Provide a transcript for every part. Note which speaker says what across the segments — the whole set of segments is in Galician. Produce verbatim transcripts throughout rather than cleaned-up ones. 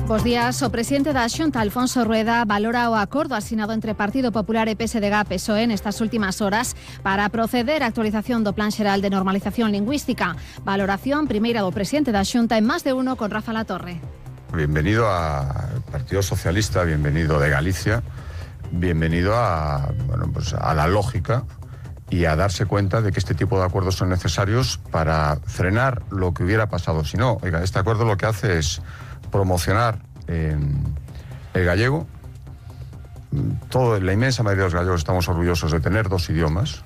Speaker 1: Bos días. O presidente da Xunta, Alfonso Rueda, valora o acordo asinado entre Partido Popular e P S D G P S O E nestas últimas horas para proceder á actualización do Plan Xeral de Normalización Lingüística. Valoración primeira do presidente da Xunta en Más de Uno con Rafa Latorre.
Speaker 2: Bienvenido al Partido Socialista, bienvenido de Galicia, bienvenido a, bueno, pues a la lógica y a darse cuenta de que este tipo de acuerdos son necesarios para frenar lo que hubiera pasado. Si no, oiga, este acuerdo lo que hace es promocionar eh, el gallego. Todo, la inmensa mayoría de los gallegos estamos orgullosos de tener dos idiomas,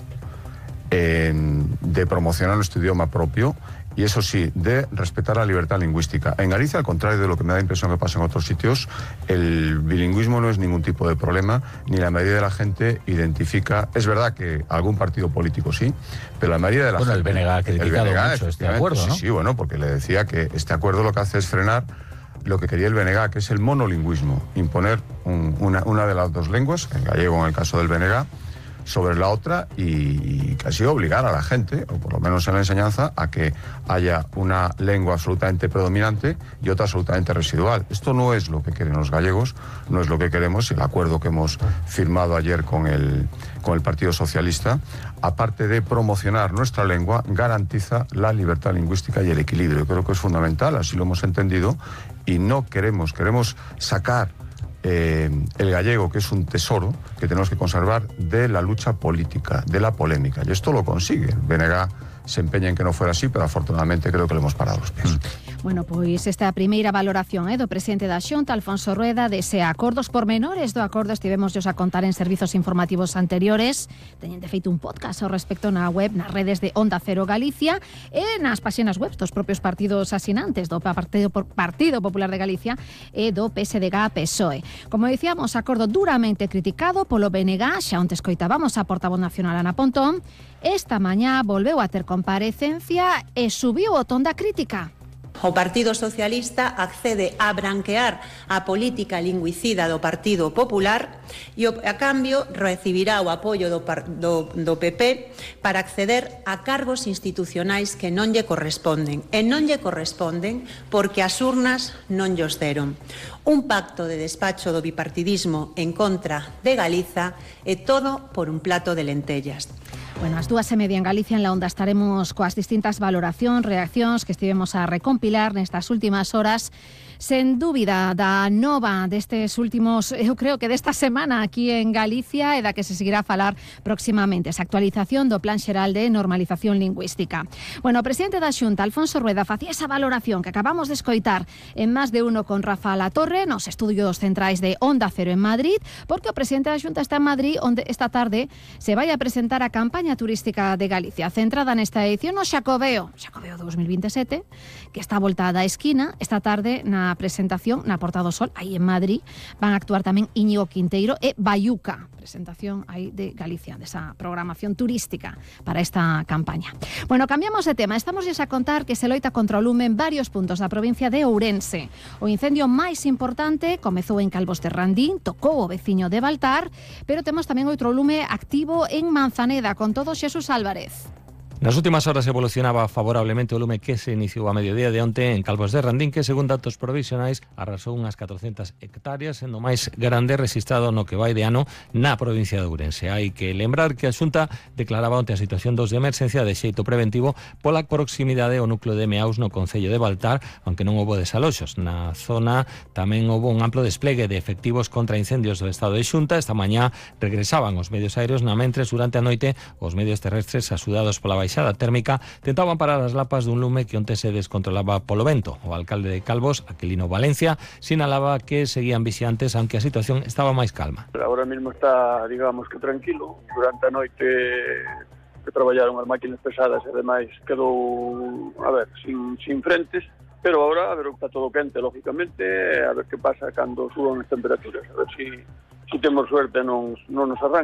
Speaker 2: eh, de promocionar nuestro idioma propio y, eso sí, de respetar la libertad lingüística. En Galicia, al contrario de lo que me da impresión que pasa en otros sitios, el bilingüismo no es ningún tipo de problema, ni la mayoría de la gente identifica. Es verdad que algún partido político sí, pero la mayoría de la
Speaker 3: bueno,
Speaker 2: gente...
Speaker 3: Bueno, el B N G ha criticado
Speaker 2: el B N G,
Speaker 3: mucho este acuerdo, ¿no?
Speaker 2: Sí, sí, bueno, porque le decía que este acuerdo lo que hace es frenar lo que quería el B N G, que es el monolingüismo, imponer un, una, una de las dos lenguas, el gallego en el caso del B N G, sobre la otra y, y casi obligar a la gente, o por lo menos en la enseñanza, a que haya una lengua absolutamente predominante y otra absolutamente residual. Esto no es lo que quieren los gallegos, no es lo que queremos. El acuerdo que hemos firmado ayer con el, con el Partido Socialista, aparte de promocionar nuestra lengua, garantiza la libertad lingüística y el equilibrio. Creo que es fundamental, así lo hemos entendido, y no queremos, queremos sacar Eh, el gallego, que es un tesoro que tenemos que conservar, de la lucha política, de la polémica. Y esto lo consigue. El B N G se empeña en que no fuera así, pero afortunadamente creo que le hemos parado los pies.
Speaker 1: Bueno, pois esta primeira valoración eh, do presidente da Xunta, Alfonso Rueda, dese acordos pormenores do acordo estivemos a contar en servizos informativos anteriores. Teñen de feito un podcast ao respecto na web, nas redes de Onda Cero Galicia e nas páxinas web dos propios partidos asinantes do Partido, Partido Popular de Galicia e do P S D G P S O E. Como dicíamos, acordo duramente criticado polo B N G, xa onte escoitábamos a portavoz nacional Ana Pontón. Esta mañá volveu a ter comparecencia e subiu o ton da crítica.
Speaker 4: O Partido Socialista accede a branquear a política lingüicida do Partido Popular e, a cambio, recibirá o apoio do, do, do P P para acceder a cargos institucionais que non lle corresponden. E non lle corresponden porque as urnas non llos deron. Un pacto de despacho do bipartidismo en contra de Galiza e todo por un plato de lentellas.
Speaker 1: Bueno, as dúas e media en Galicia en la Onda estaremos coas distintas valoracións, reaccións que estivemos a recompilar nestas últimas horas. Sen dúbida da nova destes últimos, eu creo que desta semana aquí en Galicia e da que se seguirá a falar próximamente, esa actualización do Plan Xeral de Normalización Lingüística. Bueno, o presidente da Xunta, Alfonso Rueda, facía esa valoración que acabamos de escoitar en Más de Uno con Rafa Latorre, nos estudios centrais de Onda Cero en Madrid, porque o presidente da Xunta está en Madrid, onde esta tarde se vai a presentar a campaña turística de Galicia, centrada nesta edición no Xacobeo, Xacobeo dos mil veintisiete, que está voltada á esquina. Esta tarde, na presentación na Porta do Sol, aí en Madrid, van a actuar tamén Íñigo Quinteiro e Bayuca, presentación aí de Galicia, desa programación turística para esta campaña. Bueno, cambiamos de tema. Estamos a contar que se loita contra o lume en varios puntos da provincia de Ourense. O incendio máis importante comezou en Calvos de Randín, tocou o veciño de Baltar, pero temos tamén outro lume activo en Manzaneda. Con todo, Xesús Álvarez.
Speaker 3: Nas últimas horas evolucionaba favorablemente o lume que se iniciou a mediodía de onte en Calvos de Randín, que, según datos provisionais, arrasou unhas catrocentas hectáreas, sendo máis grande registrado no que vai de ano na provincia de Ourense. Hai que lembrar que a Xunta declaraba onte a situación dos de emerxencia de xeito preventivo pola proximidade ao núcleo de Meaus no concello de Baltar, aunque non houbo desaloxos. Na zona tamén houbo un amplo desplegue de efectivos contra incendios do estado de Xunta. Esta mañá regresaban os medios aéreos, na mentres durante a noite os medios terrestres, axudados pola baixada térmica, tentaban parar as lapas dun lume que onte se descontrolaba polo vento. O alcalde de Calvos, Aquilino Valencia, sinalaba que seguían vixiantes, aunque a situación estaba máis calma.
Speaker 5: Ahora mismo está, digamos que tranquilo. Durante a noite que traballaron as máquinas pesadas e demais quedou, a ver, sin, sin frentes, pero ahora, a ver, está todo quente, lógicamente, a ver que pasa cando suban as temperaturas, a ver si, si temos suerte non, non nos arranca.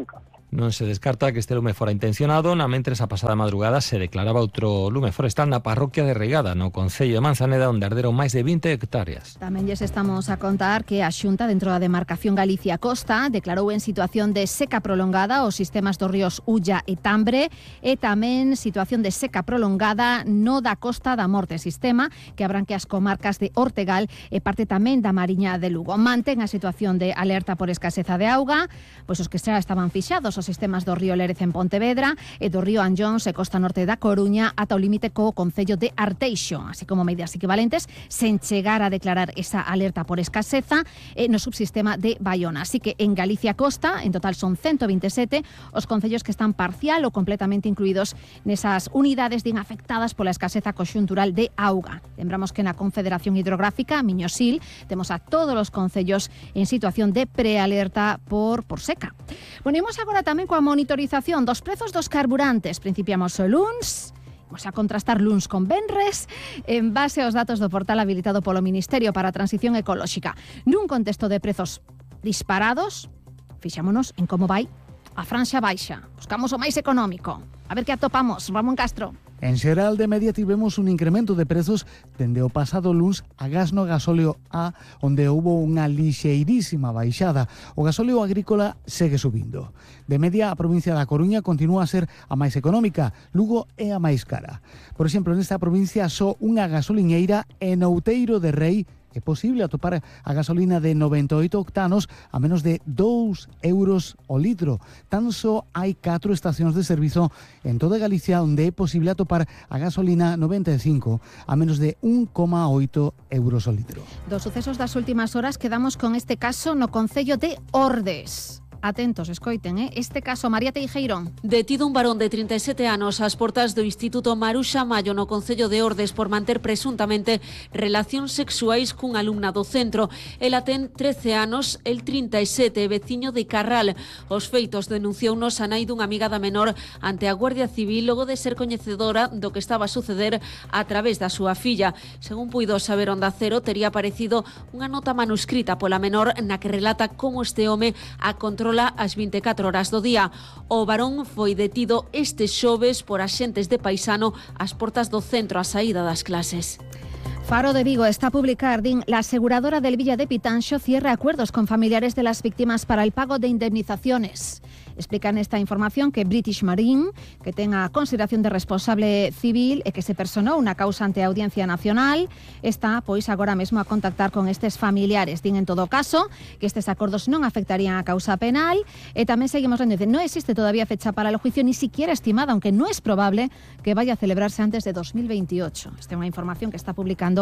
Speaker 3: Non se descarta que este lume fora intencionado, na mentres a pasada madrugada se declaraba outro lume forestal na parroquia de Reigada, no concello de Manzaneda, onde arderon máis de vinte hectáreas.
Speaker 1: Tamén lles estamos a contar que a Xunta, dentro da demarcación Galicia-Costa, declarou en situación de seca prolongada os sistemas dos ríos Ulla e Tambre, e tamén situación de seca prolongada no da Costa da Morte, sistema que abranque as comarcas de Ortegal e parte tamén da Mariña de Lugo. Mantén a situación de alerta por escaseza de auga, pois os que xa estaban fixados os sistemas do río Lérez en Pontevedra e do río Anllóns e Costa Norte da Coruña ata o límite co concello de Arteixo, así como medidas equivalentes sen chegar a declarar esa alerta por escaseza eh, no subsistema de Baiona. Así que en Galicia Costa, en total son ciento veintisiete os concellos que están parcial ou completamente incluídos nesas unidades din afectadas pola escaseza conxuntural de auga. Lembramos que na Confederación Hidrográfica, Miñosil, temos a todos os concellos en situación de prealerta por, por seca. Bueno, imos agora tamén coa monitorización dos prezos dos carburantes. Principiamos o luns, vamos a contrastar luns con venres en base aos datos do portal habilitado polo Ministerio para a Transición Ecolóxica. Nun contexto de prezos disparados, fixámonos en como vai a franxa baixa. Buscamos o máis económico. A ver que atopamos, Ramón Castro.
Speaker 6: En xeral, de media tivemos un incremento de prezos dende o pasado luns a gas no gasóleo A, onde houbo unha lixeirísima baixada. O gasóleo agrícola segue subindo. De media, a provincia da Coruña continúa a ser a máis económica, Lugo é a máis cara. Por exemplo, nesta provincia só unha gasoliñeira en Outeiro de Rei é posible atopar a gasolina de noventa e oito octanos a menos de dous euros o litro. Tan só hai catro estacións de servizo en toda Galicia onde é posible atopar a gasolina noventa e cinco a menos de un coma oito euros o litro.
Speaker 1: Dos sucesos das últimas horas quedamos con este caso no concello de Ordes. Atentos, escoiten, eh? Este caso, María Teijeiro.
Speaker 7: Detido un varón de trinta e sete anos ás portas do Instituto Maruxa Mayo no concello de Ordes por manter presuntamente relacións sexuais cunha alumna do centro. Ela ten trece anos, el trinta e sete, veciño de Carral. Os feitos denunciounos a nai dunha amiga da menor ante a Guardia Civil logo de ser coñecedora do que estaba a suceder a través da súa filla. Según puido saber Onda Cero, tería aparecido unha nota manuscrita pola menor na que relata como este home a controla as vinte e catro horas do día. O varón foi detido este xoves por axentes de Paisano ás portas do centro á saída das clases.
Speaker 1: Faro de Vigo está a publicar, din, la aseguradora del Villa de Pitanxo cierra acuerdos con familiares de las víctimas para el pago de indemnizaciones. Explican esta información que British Marine, que ten a consideración de responsable civil e que se personou unha causa ante a Audiencia Nacional, está, pois, agora mesmo a contactar con estes familiares. Din, en todo caso, que estes acordos non afectarían a causa penal e tamén seguimos lendo, non existe todavía fecha para el juicio, ni siquiera estimada, aunque no es probable que vaya a celebrarse antes de dos mil veintiocho. Esta é unha información que está publicando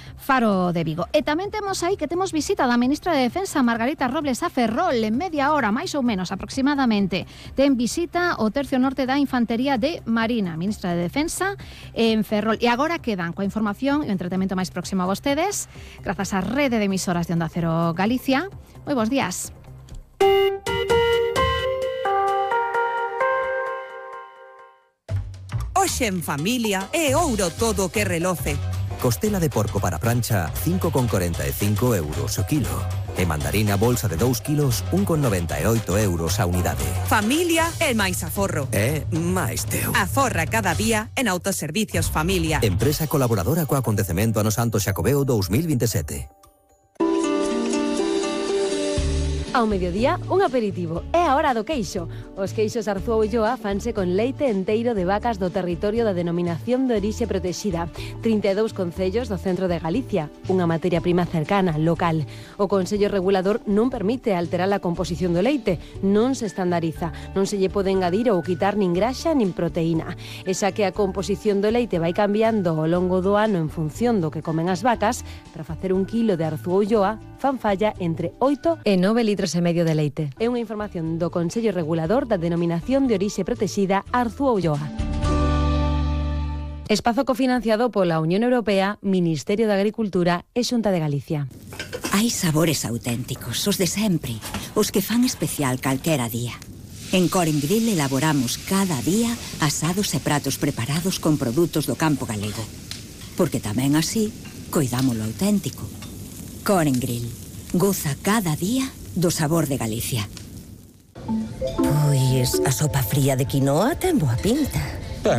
Speaker 1: Faro de Vigo. E tamén temos aí que temos visita da ministra de Defensa, Margarita Robles, a Ferrol, en media hora, máis ou menos, aproximadamente. Ten visita o Tercio Norte da Infantería de Marina, ministra de Defensa en Ferrol. E agora quedan coa información e o entretenimento máis próximo a vostedes, grazas á rede de emisoras de Onda Cero Galicia. Moi bons días.
Speaker 8: Hoxe en familia é ouro todo o que reloce.
Speaker 9: Costela de porco para prancha, cinco con corenta e cinco euros o kilo. E mandarina bolsa de dous kilos, un con noventa e oito euros a unidade.
Speaker 8: Familia é máis aforro.
Speaker 9: É máis teu.
Speaker 8: Aforra cada día en Autoservicios Familia.
Speaker 9: Empresa colaboradora co acontecemento Ano Santo Xacobeo dous mil vinte e sete.
Speaker 10: Ao mediodía, un aperitivo. É a hora do queixo. Os queixos Arzúa Ulloa fanse con leite enteiro de vacas do territorio da denominación de orixe protexida. trinta e dous concellos do centro de Galicia. Unha materia prima cercana, local. O Consello Regulador non permite alterar a composición do leite. Non se estandariza. Non se lle pode engadir ou quitar nin graxa nin proteína. E xa que a composición do leite vai cambiando ao longo do ano en función do que comen as vacas, para facer un kilo de Arzúa Ulloa, fan falla entre oito e nove litros e medio de leite. É unha información do Consello Regulador da Denominación de Orixe Protexida Arzúa Ulloa. Espazo cofinanciado pola Unión Europea, Ministerio de Agricultura e Xunta de Galicia.
Speaker 11: Hai sabores auténticos, os de sempre, os que fan especial calquera día. En Coren Grill elaboramos cada día asados e pratos preparados con produtos do campo galego. Porque tamén así, coidamos lo auténtico. Coren Grill. Goza cada día do sabor de Galicia. Ui,
Speaker 12: Pois a sopa fría de quinoa ten boa pinta.